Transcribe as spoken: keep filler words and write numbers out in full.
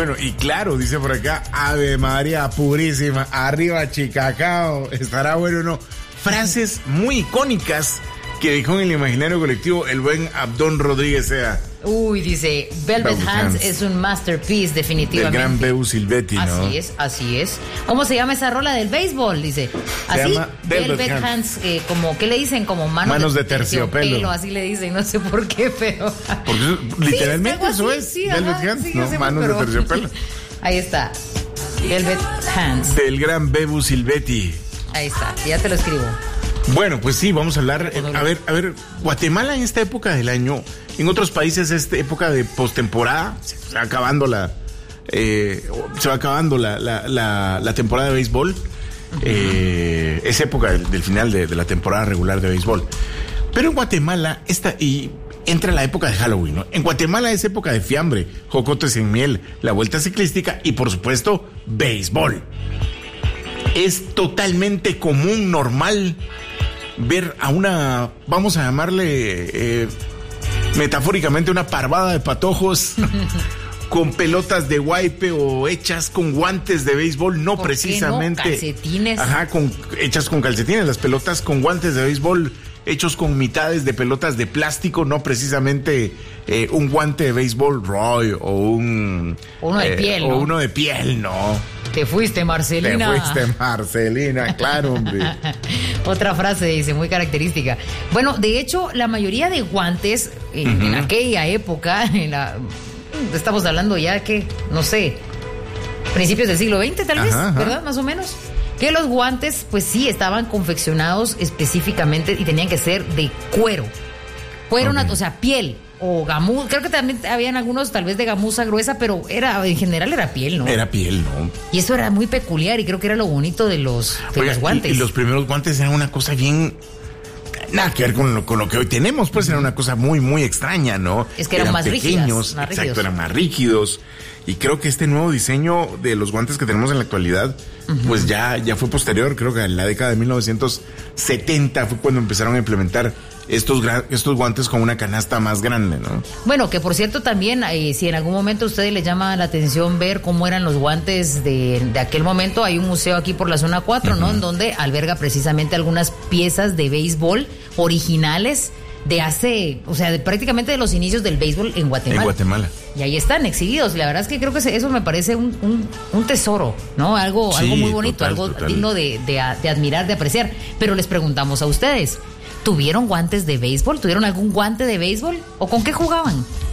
Bueno, y claro, dice por acá, Ave María Purísima, arriba Chicacao, estará bueno o no. Frases muy icónicas que dejó en el imaginario colectivo el buen Abdón Rodríguez Sea. Uy, dice, Velvet, Velvet Hands, Hands es un masterpiece, definitivamente. El gran Bebu Silvetti, ¿no? Así es, así es. ¿Cómo se llama esa rola del béisbol? Dice, así, se llama Velvet, Velvet Hands, Hands eh, como, ¿qué le dicen? Como manos, manos de, de terciopelo. terciopelo. Así le dicen, no sé por qué, pero... Porque literalmente sí, eso así, es, sí, Velvet ajá, Hands, sí, ¿no? Manos pero... de terciopelo. Ahí está, Velvet Hands. Del gran Bebu Silvetti. Ahí está, ya te lo escribo. Bueno, pues sí, vamos a hablar, eh, a ver, a ver, Guatemala en esta época del año, en otros países esta época de postemporada, se va acabando la, eh, se va acabando la, la, la, la temporada de béisbol, uh-huh. eh, es época del, del final de, de la temporada regular de béisbol, pero en Guatemala esta, y entra la época de Halloween, ¿no? En Guatemala es época de fiambre, jocotes en miel, la vuelta ciclística y por supuesto, béisbol. Es totalmente común, normal, ver a una, vamos a llamarle eh, metafóricamente una parvada de patojos con pelotas de guaype o hechas con guantes de béisbol, no precisamente. ¿Por qué no? Calcetines. Ajá, con, hechas con calcetines, las pelotas con guantes de béisbol hechos con mitades de pelotas de plástico, no precisamente eh, un guante de béisbol Roy o un... Uno de eh, piel, o ¿no? uno de piel, no. Te fuiste, Marcelina. Te fuiste, Marcelina, claro, hombre. Otra frase dice, muy característica. Bueno, de hecho, la mayoría de guantes en, uh-huh. en aquella época, en la, estamos hablando ya que, no sé, principios del siglo veinte tal vez, ajá, ajá. ¿verdad? Más o menos. Que los guantes, pues sí, estaban confeccionados específicamente y tenían que ser de cuero. Cuero, okay. o sea, piel. O gamuza, creo que también habían algunos tal vez de gamuza gruesa, pero era en general era piel, ¿no? Era piel, ¿no? Y eso era muy peculiar y creo que era lo bonito de los, de Oiga, los guantes. Y, y los primeros guantes eran una cosa bien... Nada que ver con lo, con lo que hoy tenemos, pues era una cosa muy, muy extraña, ¿no? Es que eran, eran más pequeños, rígidas, más exacto, rígidos. eran más rígidos. Y creo que este nuevo diseño de los guantes que tenemos en la actualidad, uh-huh. pues ya, ya fue posterior. Creo que en la década de mil novecientos setenta fue cuando empezaron a implementar estos, estos guantes con una canasta más grande, ¿no? Bueno, que por cierto también, eh, si en algún momento a ustedes les llama la atención ver cómo eran los guantes de, de aquel momento, hay un museo aquí por la zona cuatro, uh-huh. ¿no? En donde alberga precisamente algunas piezas de béisbol originales de hace, o sea, de, prácticamente de los inicios del béisbol en Guatemala. En Guatemala. Y ahí están exhibidos. La verdad es que creo que eso me parece un, un, un tesoro, ¿no? Algo, sí, algo muy bonito, total, algo total. digno de, de, de admirar, de apreciar. Pero les preguntamos a ustedes, ¿tuvieron guantes de béisbol? ¿Tuvieron algún guante de béisbol? ¿O con qué jugaban?